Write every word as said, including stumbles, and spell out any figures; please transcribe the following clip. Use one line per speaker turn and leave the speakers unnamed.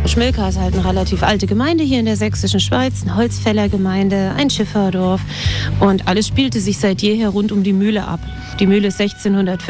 Schmilka ist halt eine relativ alte Gemeinde hier in der sächsischen Schweiz, eine Holzfällergemeinde, ein Schifferdorf und alles spielte sich seit jeher rund um die Mühle ab. Die Mühle ist sechzehnhundertfünf